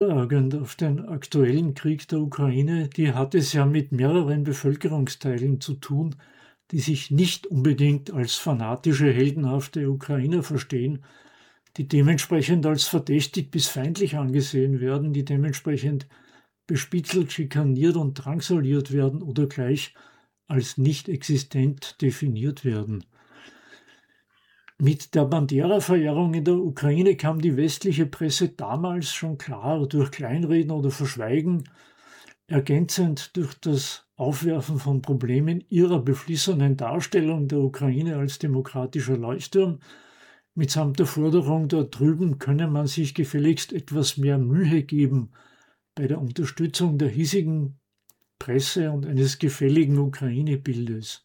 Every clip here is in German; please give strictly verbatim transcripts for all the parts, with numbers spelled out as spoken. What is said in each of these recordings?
vorragend auf den aktuellen Krieg der Ukraine, die hat es ja mit mehreren Bevölkerungsteilen zu tun, die sich nicht unbedingt als fanatische, heldenhafte Ukrainer verstehen, die dementsprechend als verdächtig bis feindlich angesehen werden, die dementsprechend bespitzelt, schikaniert und drangsaliert werden oder gleich als nicht existent definiert werden. Mit der Bandera-Verehrung in der Ukraine kam die westliche Presse damals schon klar durch Kleinreden oder Verschweigen, ergänzend durch das Aufwerfen von Problemen ihrer beflissenen Darstellung der Ukraine als demokratischer Leuchtturm, mitsamt der Forderung, dort drüben könne man sich gefälligst etwas mehr Mühe geben bei der Unterstützung der hiesigen Presse und eines gefälligen Ukraine-Bildes.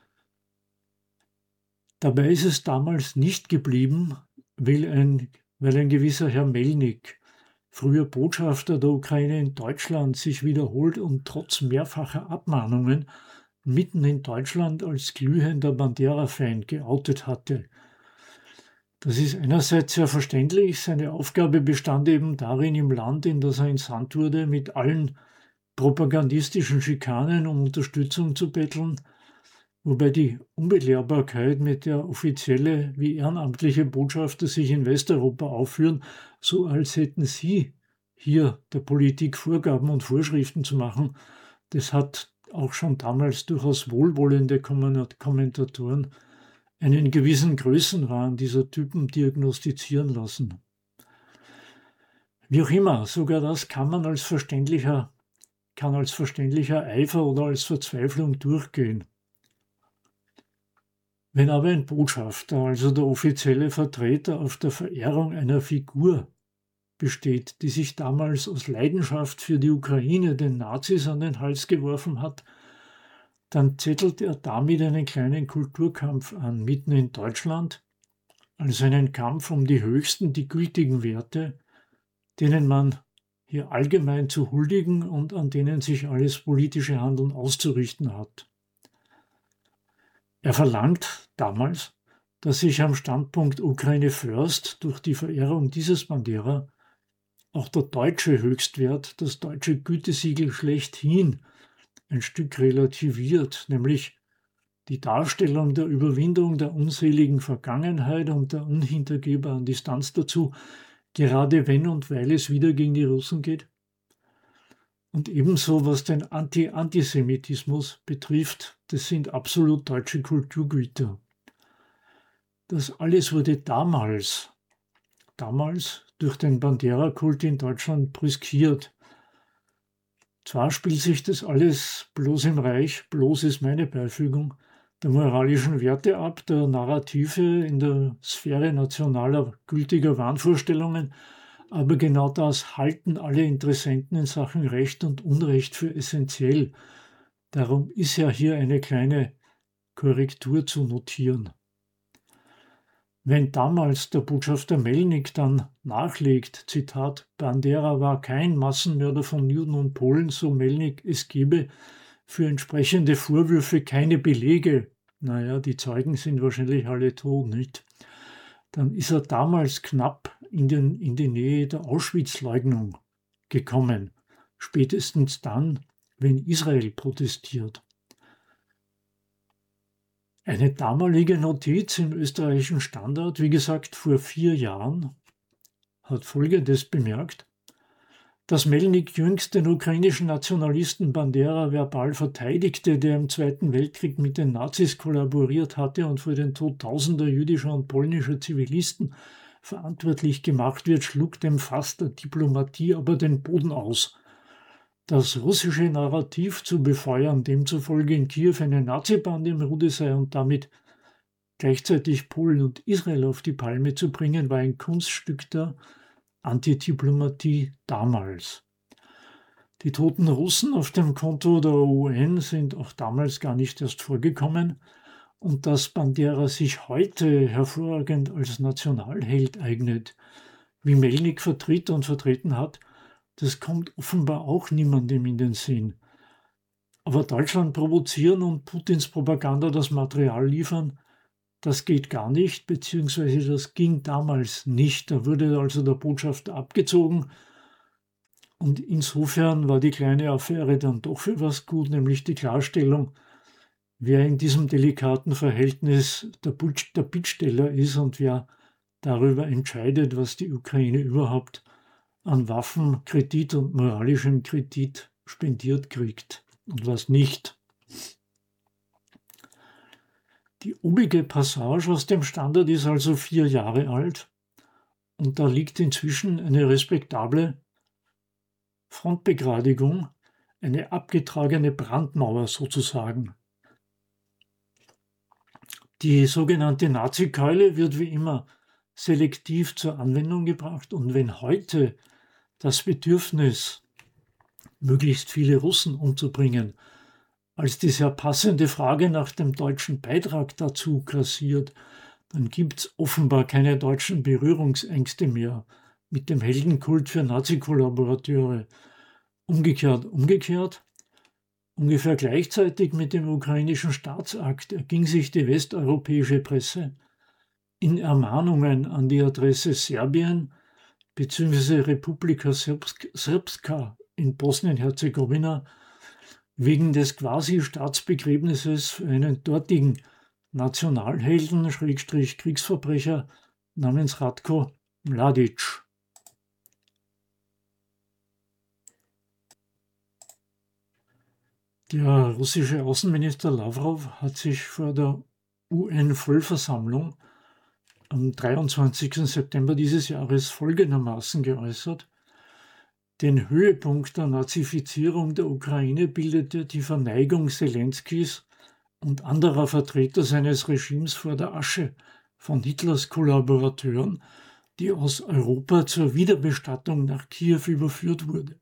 Dabei ist es damals nicht geblieben, weil ein, weil ein gewisser Herr Melnik, früher Botschafter der Ukraine in Deutschland, sich wiederholt und trotz mehrfacher Abmahnungen mitten in Deutschland als glühender Bandera-Fan geoutet hatte. Das ist einerseits sehr verständlich. Seine Aufgabe bestand eben darin, im Land, in das er entsandt wurde, mit allen propagandistischen Schikanen um Unterstützung zu betteln, wobei die Unbelehrbarkeit, mit der offizielle wie ehrenamtliche Botschafter sich in Westeuropa aufführen, so als hätten sie hier der Politik Vorgaben und Vorschriften zu machen, das hat auch schon damals durchaus wohlwollende Kommentatoren einen gewissen Größenwahn dieser Typen diagnostizieren lassen. Wie auch immer, sogar das kann man als verständlicher, kann als verständlicher Eifer oder als Verzweiflung durchgehen. Wenn aber ein Botschafter, also der offizielle Vertreter, auf der Verehrung einer Figur besteht, die sich damals aus Leidenschaft für die Ukraine den Nazis an den Hals geworfen hat, dann zettelt er damit einen kleinen Kulturkampf an, mitten in Deutschland, also einen Kampf um die höchsten, die gültigen Werte, denen man hier allgemein zu huldigen und an denen sich alles politische Handeln auszurichten hat. Er verlangt damals, dass sich am Standpunkt Ukraine First durch die Verehrung dieses Bandera auch der deutsche Höchstwert, das deutsche Gütesiegel schlechthin, ein Stück relativiert, nämlich die Darstellung der Überwindung der unseligen Vergangenheit und der unhintergehbaren Distanz dazu, gerade wenn und weil es wieder gegen die Russen geht. Und ebenso, was den Anti-Antisemitismus betrifft, das sind absolut deutsche Kulturgüter. Das alles wurde damals, damals durch den Bandera-Kult in Deutschland brüskiert. Zwar spielt sich das alles bloß im Reich, bloß ist meine Beifügung, der moralischen Werte ab, der Narrative in der Sphäre nationaler gültiger Wahnvorstellungen, aber genau das halten alle Interessenten in Sachen Recht und Unrecht für essentiell. Darum ist ja hier eine kleine Korrektur zu notieren. Wenn damals der Botschafter Melnik dann nachlegt, Zitat, Bandera war kein Massenmörder von Juden und Polen, so Melnik, es gebe für entsprechende Vorwürfe keine Belege, naja, die Zeugen sind wahrscheinlich alle tot, nicht? Dann ist er damals knapp in, den, in die Nähe der Auschwitz-Leugnung gekommen. Spätestens dann, wenn Israel protestiert. Eine damalige Notiz im österreichischen Standard, wie gesagt vor vier Jahren, hat Folgendes bemerkt, dass Melnik jüngst den ukrainischen Nationalisten Bandera verbal verteidigte, der im Zweiten Weltkrieg mit den Nazis kollaboriert hatte und für den Tod tausender jüdischer und polnischer Zivilisten verantwortlich gemacht wird, schlug dem Fass der Diplomatie aber den Boden aus. Das russische Narrativ zu befeuern, demzufolge in Kiew eine Nazi-Bande im Rude sei und damit gleichzeitig Polen und Israel auf die Palme zu bringen, war ein Kunststück der Antidiplomatie damals. Die toten Russen auf dem Konto der U N sind auch damals gar nicht erst vorgekommen und dass Bandera sich heute hervorragend als Nationalheld eignet, wie Melnik vertritt und vertreten hat, das kommt offenbar auch niemandem in den Sinn. Aber Deutschland provozieren und Putins Propaganda das Material liefern, das geht gar nicht, beziehungsweise das ging damals nicht. Da wurde also der Botschafter abgezogen Und insofern war die kleine Affäre dann doch für was gut, nämlich die Klarstellung, wer in diesem delikaten Verhältnis der, der Bittsteller ist und wer darüber entscheidet, was die Ukraine überhaupt an Waffenkredit und moralischem Kredit spendiert kriegt und was nicht. Die obige Passage aus dem Standard ist also vier Jahre alt und da liegt inzwischen eine respektable Frontbegradigung, eine abgetragene Brandmauer sozusagen. Die sogenannte Nazi-Keule wird wie immer selektiv zur Anwendung gebracht und wenn heute das Bedürfnis, möglichst viele Russen umzubringen, als die sehr passende Frage nach dem deutschen Beitrag dazu grassiert, dann gibt es offenbar keine deutschen Berührungsängste mehr mit dem Heldenkult für Nazi-Kollaborateure. Umgekehrt, umgekehrt, ungefähr gleichzeitig mit dem ukrainischen Staatsakt erging sich die westeuropäische Presse in Ermahnungen an die Adresse Serbien bzw. Republika Srpska in Bosnien-Herzegowina wegen des Quasi-Staatsbegräbnisses für einen dortigen Nationalhelden, Schrägstrich Kriegsverbrecher namens Ratko Mladic. Der russische Außenminister Lavrov hat sich vor der U N-Vollversammlung am dreiundzwanzigsten September dieses Jahres folgendermaßen geäußert: Den Höhepunkt der Nazifizierung der Ukraine bildete die Verneigung Selenskys und anderer Vertreter seines Regimes vor der Asche von Hitlers Kollaborateuren, die aus Europa zur Wiederbestattung nach Kiew überführt wurde.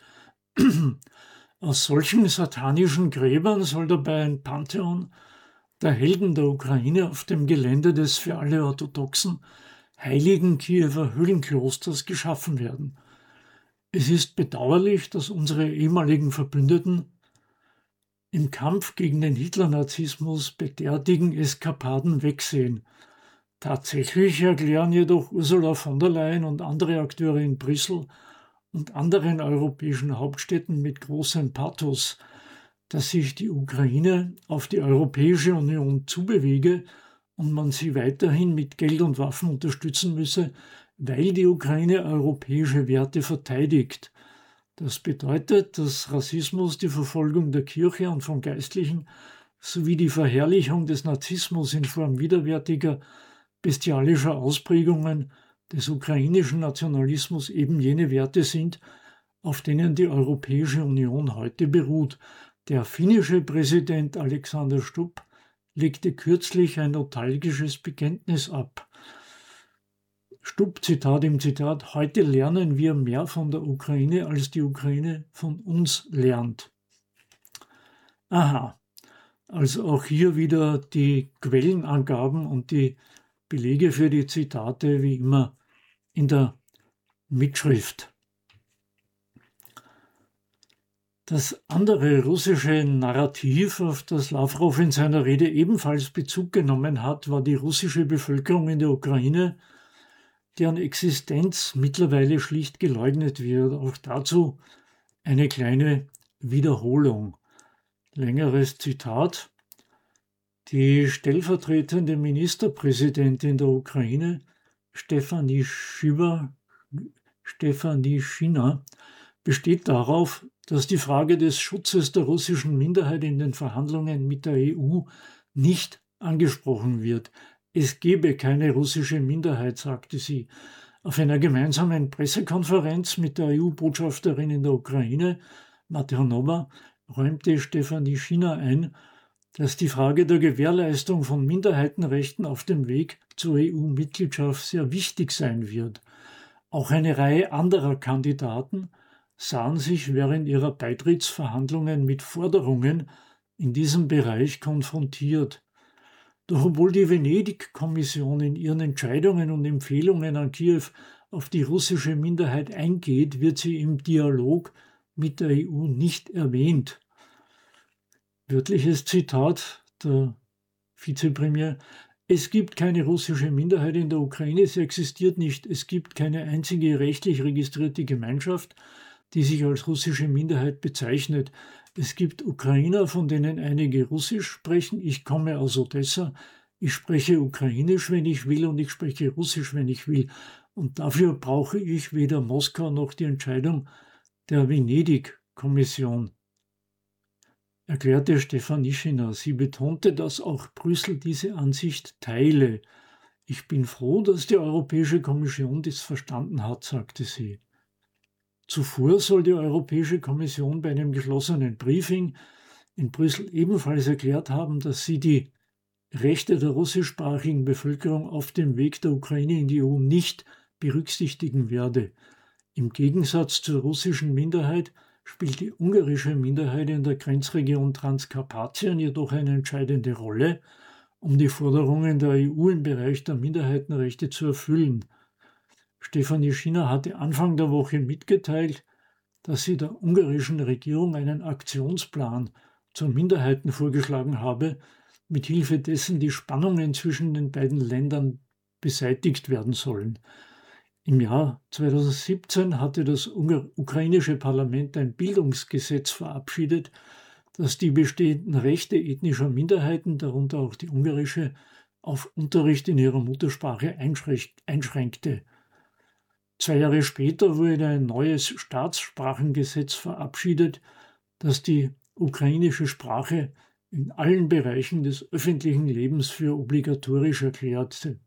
Aus solchen satanischen Gräbern soll dabei ein Pantheon der Helden der Ukraine auf dem Gelände des für alle Orthodoxen heiligen Kiewer Höhlenklosters geschaffen werden. Es ist bedauerlich, dass unsere ehemaligen Verbündeten im Kampf gegen den Hitler-Nazismus bei derartigen Eskapaden wegsehen. Tatsächlich erklären jedoch Ursula von der Leyen und andere Akteure in Brüssel und anderen europäischen Hauptstädten mit großem Pathos, dass sich die Ukraine auf die Europäische Union zubewege und man sie weiterhin mit Geld und Waffen unterstützen müsse, weil die Ukraine europäische Werte verteidigt. Das bedeutet, dass Rassismus, die Verfolgung der Kirche und von Geistlichen sowie die Verherrlichung des Nazismus in Form widerwärtiger, bestialischer Ausprägungen des ukrainischen Nationalismus eben jene Werte sind, auf denen die Europäische Union heute beruht. Der finnische Präsident Alexander Stubb legte kürzlich ein nostalgisches Bekenntnis ab. Stubb, Zitat im Zitat: Heute lernen wir mehr von der Ukraine, als die Ukraine von uns lernt. Aha, also auch hier wieder die Quellenangaben und die Belege für die Zitate wie immer in der Mitschrift. Das andere russische Narrativ, auf das Lavrov in seiner Rede ebenfalls Bezug genommen hat, war die russische Bevölkerung in der Ukraine, deren Existenz mittlerweile schlicht geleugnet wird. Auch dazu eine kleine Wiederholung. Längeres Zitat. Die stellvertretende Ministerpräsidentin der Ukraine, Stefanie Schiwa, Stefanie Schina, besteht darauf, dass die Frage des Schutzes der russischen Minderheit in den Verhandlungen mit der E U nicht angesprochen wird. Es gebe keine russische Minderheit, sagte sie. Auf einer gemeinsamen Pressekonferenz mit der E U-Botschafterin in der Ukraine, Maternova, räumte Stefanie Schina ein, dass die Frage der Gewährleistung von Minderheitenrechten auf dem Weg zur E U-Mitgliedschaft sehr wichtig sein wird. Auch eine Reihe anderer Kandidaten sahen sich während ihrer Beitrittsverhandlungen mit Forderungen in diesem Bereich konfrontiert. Doch obwohl die Venedig-Kommission in ihren Entscheidungen und Empfehlungen an Kiew auf die russische Minderheit eingeht, wird sie im Dialog mit der E U nicht erwähnt. Wörtliches Zitat der Vizepremier: Es gibt keine russische Minderheit in der Ukraine, sie existiert nicht. Es gibt keine einzige rechtlich registrierte Gemeinschaft. die sich als russische Minderheit bezeichnet. Es gibt Ukrainer, von denen einige Russisch sprechen. Ich komme aus Odessa. Ich spreche Ukrainisch, wenn ich will, und ich spreche Russisch, wenn ich will. Und dafür brauche ich weder Moskau noch die Entscheidung der Venedig-Kommission, erklärte Stefanischina. Sie betonte, dass auch Brüssel diese Ansicht teile. Ich bin froh, dass die Europäische Kommission dies verstanden hat, sagte sie. Zuvor soll die Europäische Kommission bei einem geschlossenen Briefing in Brüssel ebenfalls erklärt haben, dass sie die Rechte der russischsprachigen Bevölkerung auf dem Weg der Ukraine in die E U nicht berücksichtigen werde. Im Gegensatz zur russischen Minderheit spielt die ungarische Minderheit in der Grenzregion Transkarpatien jedoch eine entscheidende Rolle, um die Forderungen der E U im Bereich der Minderheitenrechte zu erfüllen. Stefanischina hatte Anfang der Woche mitgeteilt, dass sie der ungarischen Regierung einen Aktionsplan zu Minderheiten vorgeschlagen habe, mithilfe dessen die Spannungen zwischen den beiden Ländern beseitigt werden sollen. Im Jahr zweitausendsiebzehn hatte das ukrainische Parlament ein Bildungsgesetz verabschiedet, das die bestehenden Rechte ethnischer Minderheiten, darunter auch die ungarische, auf Unterricht in ihrer Muttersprache einschränkte. Zwei Jahre später wurde ein neues Staatssprachengesetz verabschiedet, das die ukrainische Sprache in allen Bereichen des öffentlichen Lebens für obligatorisch erklärte.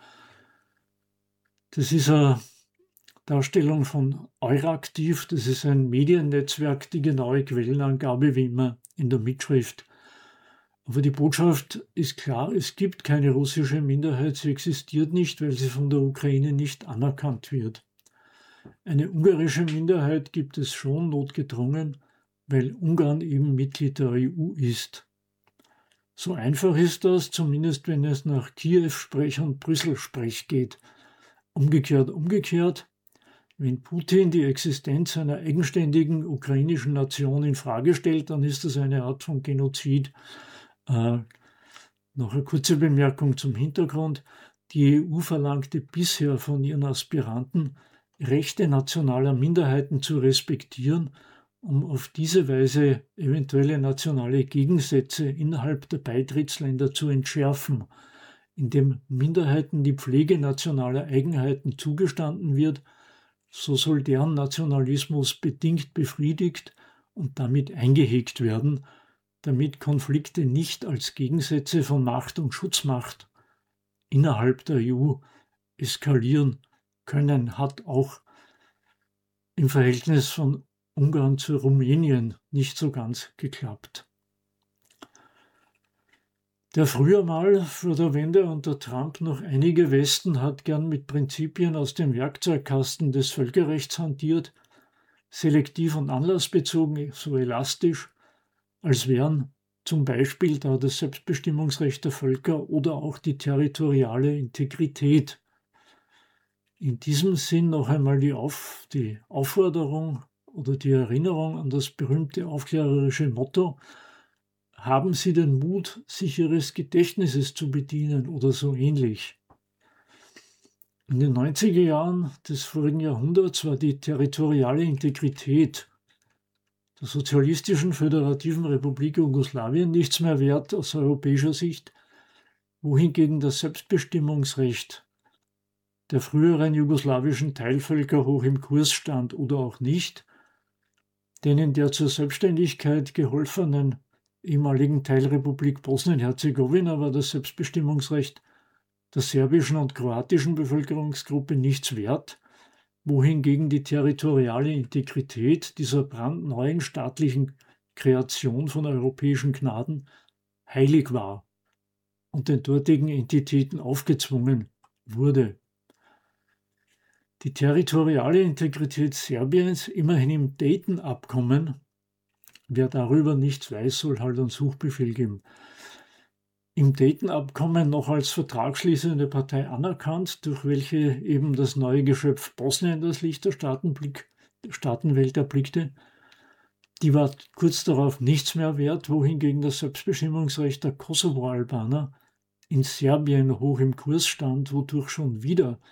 Das ist eine Darstellung von Euraktiv, das ist ein Mediennetzwerk, die genaue Quellenangabe wie immer in der Mitschrift. Aber die Botschaft ist klar, es gibt keine russische Minderheit, sie existiert nicht, weil sie von der Ukraine nicht anerkannt wird. Eine ungarische Minderheit gibt es schon notgedrungen, weil Ungarn eben Mitglied der E U ist. So einfach ist das, zumindest wenn es nach Kiew-Sprech und Brüssel-Sprech geht. Umgekehrt, umgekehrt, wenn Putin die Existenz einer eigenständigen ukrainischen Nation in Frage stellt, dann ist das eine Art von Genozid. Äh, noch eine kurze Bemerkung zum Hintergrund. Die E U verlangte bisher von ihren Aspiranten, Rechte nationaler Minderheiten zu respektieren, um auf diese Weise eventuelle nationale Gegensätze innerhalb der Beitrittsländer zu entschärfen. Indem Minderheiten die Pflege nationaler Eigenheiten zugestanden wird, so soll deren Nationalismus bedingt befriedigt und damit eingehegt werden, damit Konflikte nicht als Gegensätze von Macht und Schutzmacht innerhalb der E U eskalieren können, hat auch im Verhältnis von Ungarn zu Rumänien nicht so ganz geklappt. Der früher mal vor der Wende unter Trump noch einige Westen hat gern mit Prinzipien aus dem Werkzeugkasten des Völkerrechts hantiert, selektiv und anlassbezogen, so elastisch, als wären zum Beispiel da das Selbstbestimmungsrecht der Völker oder auch die territoriale Integrität. In diesem Sinn noch einmal die, Auf, die Aufforderung oder die Erinnerung an das berühmte aufklärerische Motto: Haben Sie den Mut, sich Ihres Gedächtnisses zu bedienen oder so ähnlich. In den neunziger Jahren des vorigen Jahrhunderts war die territoriale Integrität der Sozialistischen Föderativen Republik Jugoslawien nichts mehr wert aus europäischer Sicht, wohingegen das Selbstbestimmungsrecht der früheren jugoslawischen Teilvölker hoch im Kurs stand oder auch nicht, denn in der zur Selbstständigkeit geholfenen ehemaligen Teilrepublik Bosnien-Herzegowina war das Selbstbestimmungsrecht der serbischen und kroatischen Bevölkerungsgruppe nichts wert, wohingegen die territoriale Integrität dieser brandneuen staatlichen Kreation von europäischen Gnaden heilig war und den dortigen Entitäten aufgezwungen wurde. Die territoriale Integrität Serbiens, immerhin im Dayton-Abkommen, wer darüber nichts weiß, soll halt einen Suchbefehl geben. Im Dayton-Abkommen noch als vertragsschließende Partei anerkannt, durch welche eben das neue Geschöpf Bosnien das Licht der Staatenblick, Staatenwelt erblickte, die war kurz darauf nichts mehr wert, wohingegen das Selbstbestimmungsrecht der Kosovo-Albaner in Serbien hoch im Kurs stand, wodurch schon wieder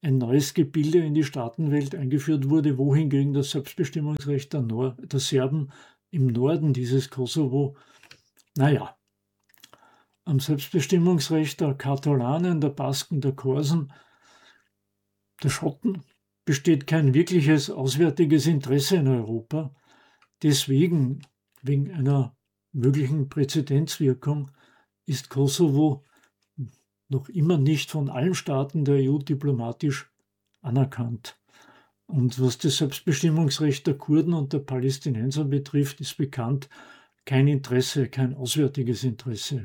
ein neues Gebilde in die Staatenwelt eingeführt wurde, wohingegen das Selbstbestimmungsrecht der, Nor der Serben im Norden dieses Kosovo, naja, am Selbstbestimmungsrecht der Katalanen, der Basken, der Korsen, der Schotten besteht kein wirkliches auswärtiges Interesse in Europa. Deswegen, wegen einer möglichen Präzedenzwirkung, ist Kosovo noch immer nicht von allen Staaten der E U diplomatisch anerkannt. Und was das Selbstbestimmungsrecht der Kurden und der Palästinenser betrifft, ist bekannt, kein Interesse, kein auswärtiges Interesse.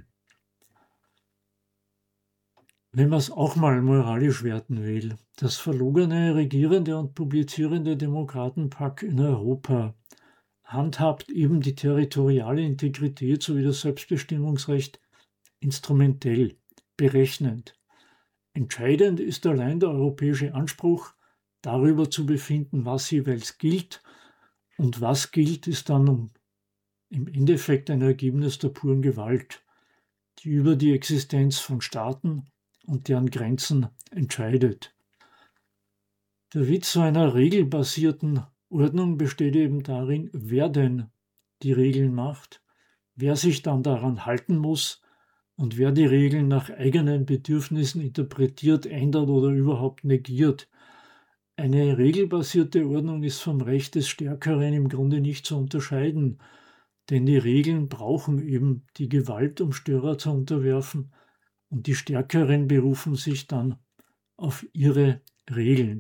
Wenn man es auch mal moralisch werten will, das verlogene regierende und publizierende Demokratenpack in Europa handhabt eben die territoriale Integrität sowie das Selbstbestimmungsrecht instrumentell, berechnend. Entscheidend ist allein der europäische Anspruch, darüber zu befinden, was jeweils gilt, und was gilt, ist dann um, im Endeffekt ein Ergebnis der puren Gewalt, die über die Existenz von Staaten und deren Grenzen entscheidet. Der Witz so einer regelbasierten Ordnung besteht eben darin, wer denn die Regeln macht, wer sich dann daran halten muss und wer die Regeln nach eigenen Bedürfnissen interpretiert, ändert oder überhaupt negiert. Eine regelbasierte Ordnung ist vom Recht des Stärkeren im Grunde nicht zu unterscheiden, denn die Regeln brauchen eben die Gewalt, um Störer zu unterwerfen, und die Stärkeren berufen sich dann auf ihre Regeln.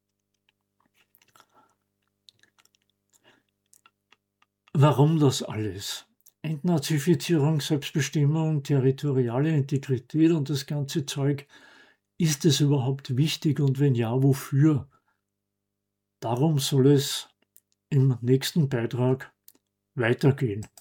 Warum das alles? Entnazifizierung, Selbstbestimmung, territoriale Integrität und das ganze Zeug. Ist es überhaupt wichtig und wenn ja, wofür? Darum soll es im nächsten Beitrag weitergehen.